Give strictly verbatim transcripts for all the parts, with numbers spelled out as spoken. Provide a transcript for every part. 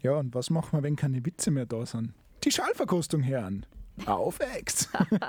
Ja, und was machen wir, wenn keine Witze mehr da sind? Die Schallverkostung hören. Auf Ex.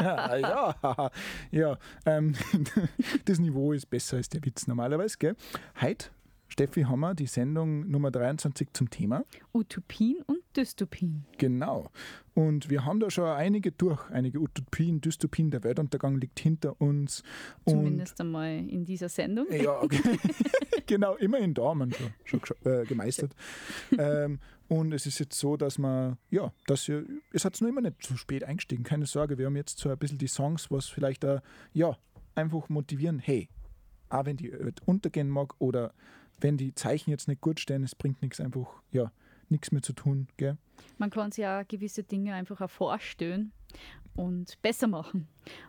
ja, ja ähm, das Niveau ist besser als der Witz normalerweise, gell? Heute, Steffi, haben wir die Sendung Nummer dreiundzwanzig zum Thema Utopien und Dystopien. Genau. Und wir haben da schon einige durch, einige Utopien, Dystopien, der Weltuntergang liegt hinter uns. Zumindest und, einmal in dieser Sendung. Ja, okay. Genau, immerhin da haben wir schon, schon äh, gemeistert. ähm, und es ist jetzt so, dass man, ja, dass wir, es hat noch immer nicht zu spät eingestiegen, keine Sorge, wir haben jetzt so ein bisschen die Songs, was vielleicht auch, ja, einfach motivieren, hey, auch wenn die Welt untergehen mag oder wenn die Zeichen jetzt nicht gut stehen, es bringt nichts, einfach, ja, nichts mehr zu tun, gell? Man kann sich ja gewisse Dinge einfach auch vorstellen und besser machen.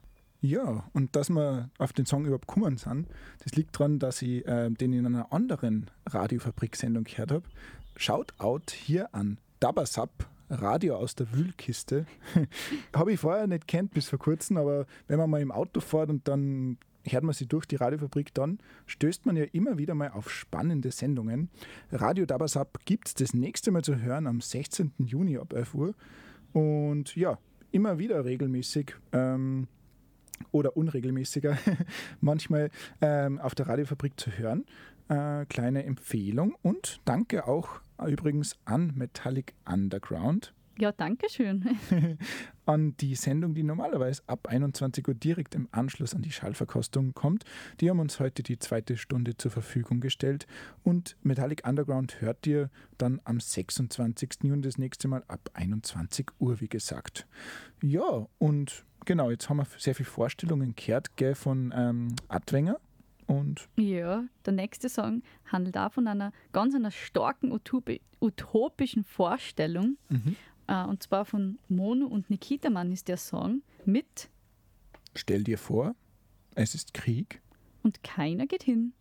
Ja, und dass wir auf den Song überhaupt gekommen sind, das liegt daran, dass ich äh, den in einer anderen Radiofabrik-Sendung gehört habe. Shoutout hier an Dabasap, Radio aus der Wühlkiste. Habe ich vorher nicht kennt bis vor kurzem, aber wenn man mal im Auto fährt und dann hört man sie durch die Radiofabrik, dann stößt man ja immer wieder mal auf spannende Sendungen. Radio Dabasap gibt es das nächste Mal zu hören am sechzehnten Juni ab elf Uhr. Und ja, immer wieder regelmäßig ähm, oder unregelmäßiger manchmal ähm, auf der Radiofabrik zu hören. Äh, kleine Empfehlung und danke auch übrigens an Metallic Underground. Ja, danke schön. An die Sendung, die normalerweise ab einundzwanzig Uhr direkt im Anschluss an die Schallverkostung kommt. Die haben uns heute die zweite Stunde zur Verfügung gestellt und Metallic Underground hört ihr dann am sechsundzwanzigsten Juni das nächste Mal ab einundzwanzig Uhr, wie gesagt. Ja, und genau, jetzt haben wir sehr viele Vorstellungen gehört, gell, von ähm, Adwenger. Und ja, der nächste Song handelt auch von einer ganz einer starken utopi- utopischen Vorstellung. Mhm. Uh, und zwar von Mono und Nikita Mann ist der Song mit Stell dir vor, es ist Krieg. Und keiner geht hin.